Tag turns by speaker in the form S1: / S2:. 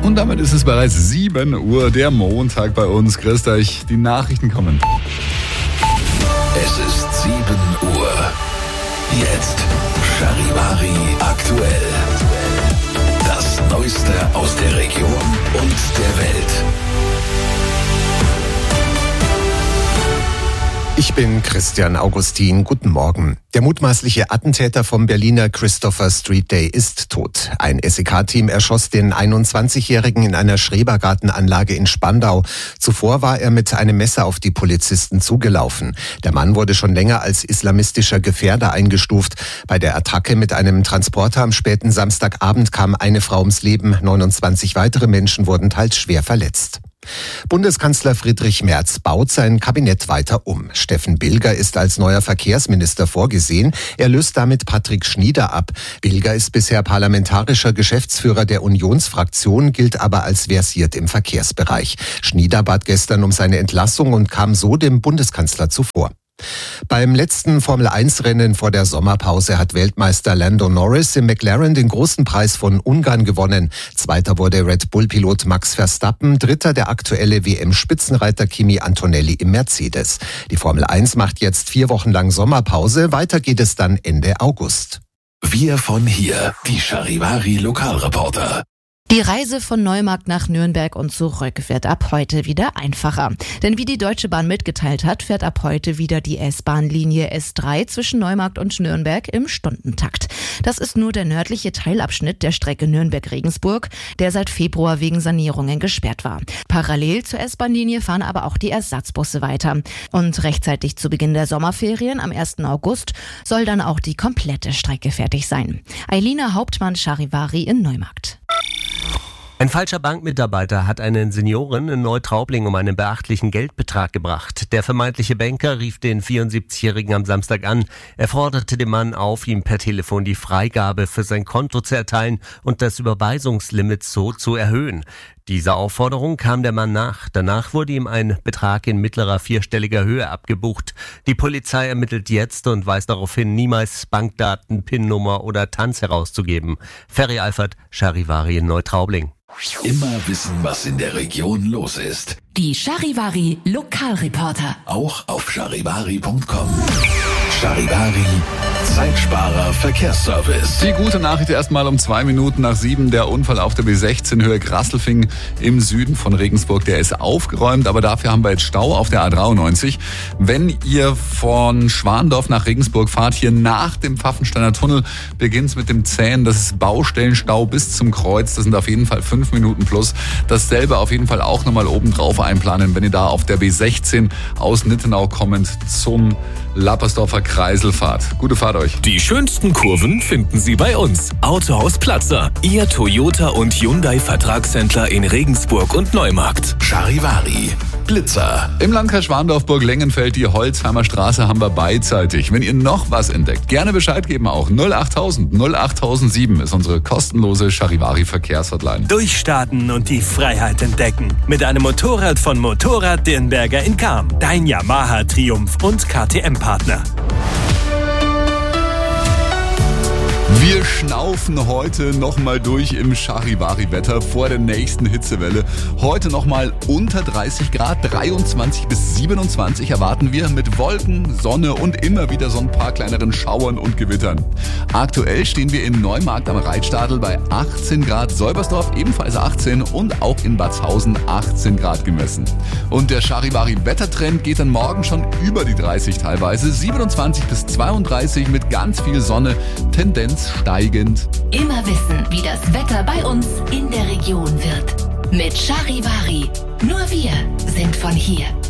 S1: Und damit ist es bereits 7 Uhr, der Montag bei uns. Grüßt euch, die Nachrichten kommen.
S2: Es ist 7 Uhr. Jetzt Charivari aktuell. Das Neueste aus der Region und der Welt.
S3: Ich bin Christian Augustin. Guten Morgen. Der mutmaßliche Attentäter vom Berliner Christopher Street Day ist tot. Ein SEK-Team erschoss den 21-Jährigen in einer Schrebergartenanlage in Spandau. Zuvor war er mit einem Messer auf die Polizisten zugelaufen. Der Mann wurde schon länger als islamistischer Gefährder eingestuft. Bei der Attacke mit einem Transporter am späten Samstagabend kam eine Frau ums Leben. 29 weitere Menschen wurden teils schwer verletzt. Bundeskanzler Friedrich Merz baut sein Kabinett weiter um. Steffen Bilger ist als neuer Verkehrsminister vorgesehen. Er löst damit Patrick Schnieder ab. Bilger ist bisher parlamentarischer Geschäftsführer der Unionsfraktion, gilt aber als versiert im Verkehrsbereich. Schnieder bat gestern um seine Entlassung und kam so dem Bundeskanzler zuvor. Beim letzten Formel-1-Rennen vor der Sommerpause hat Weltmeister Lando Norris im McLaren den großen Preis von Ungarn gewonnen. Zweiter wurde Red Bull-Pilot Max Verstappen, dritter der aktuelle WM-Spitzenreiter Kimi Antonelli im Mercedes. Die Formel 1 macht jetzt 4 Wochen lang Sommerpause, weiter geht es dann Ende August.
S2: Wir von hier, die Charivari Lokalreporter.
S4: Die Reise von Neumarkt nach Nürnberg und zurück wird ab heute wieder einfacher. Denn wie die Deutsche Bahn mitgeteilt hat, fährt ab heute wieder die S-Bahn-Linie S3 zwischen Neumarkt und Nürnberg im Stundentakt. Das ist nur der nördliche Teilabschnitt der Strecke Nürnberg-Regensburg, der seit Februar wegen Sanierungen gesperrt war. Parallel zur S-Bahn-Linie fahren aber auch die Ersatzbusse weiter. Und rechtzeitig zu Beginn der Sommerferien am 1. August soll dann auch die komplette Strecke fertig sein. Eilina Hauptmann, Charivari in Neumarkt.
S5: Ein falscher Bankmitarbeiter hat einen Senioren in Neutraubling um einen beachtlichen Geldbetrag gebracht. Der vermeintliche Banker rief den 74-Jährigen am Samstag an. Er forderte den Mann auf, ihm per Telefon die Freigabe für sein Konto zu erteilen und das Überweisungslimit so zu erhöhen. Dieser Aufforderung kam der Mann nach. Danach wurde ihm ein Betrag in mittlerer 4-stelliger Höhe abgebucht. Die Polizei ermittelt jetzt und weist darauf hin, niemals Bankdaten, PIN-Nummer oder Tanz herauszugeben. Ferry Alfert, Charivari in Neutraubling.
S2: Immer wissen, was in der Region los ist.
S6: Die Charivari Lokalreporter.
S2: Auch auf charivari.com. Charivari, Zeitsparer Verkehrsservice.
S1: Die gute Nachricht erstmal um 2 Minuten nach 7. Der Unfall auf der B16 Höhe Grasselfing im Süden von Regensburg, der ist aufgeräumt, aber dafür haben wir jetzt Stau auf der A93. Wenn ihr von Schwandorf nach Regensburg fahrt, hier nach dem Pfaffensteiner Tunnel beginnt es mit dem Zähnen. Das ist Baustellenstau bis zum Kreuz. Das sind auf jeden Fall 5 Minuten plus. Dasselbe auf jeden Fall auch nochmal oben drauf einplanen, wenn ihr da auf der B16 aus Nittenau kommend zum Lappersdorfer Kreisel fahrt. Gute Fahrt euch.
S7: Die schönsten Kurven finden Sie bei uns. Autohaus Platzer, Ihr Toyota und Hyundai Vertragshändler in Regensburg und Neumarkt.
S2: Charivari, Blitzer.
S1: Im Landkreis Schwandorf-Burg-Lengenfeld, die Holzheimer Straße, haben wir beidseitig. Wenn ihr noch was entdeckt, gerne Bescheid geben auch. 08000 08007 ist unsere kostenlose Charivari-Verkehrshotline.
S8: Durchstarten und die Freiheit entdecken. Mit einem Motorrad von Motorrad Dirnberger in Cham. Dein Yamaha Triumph und KTM-Partner.
S1: Wir schnaufen heute nochmal durch im Charivari-Wetter vor der nächsten Hitzewelle. Heute nochmal unter 30 Grad, 23 bis 27 erwarten wir mit Wolken, Sonne und immer wieder so ein paar kleineren Schauern und Gewittern. Aktuell stehen wir in Neumarkt am Reitstadel bei 18 Grad, Säubersdorf ebenfalls 18 und auch in Batshausen 18 Grad gemessen. Und der Charivari-Wettertrend geht dann morgen schon über die 30 teilweise, 27 bis 32 mit ganz viel Sonne, Tendenz steigend.
S6: Immer wissen, wie das Wetter bei uns in der Region wird. Mit Charivari. Nur wir sind von hier.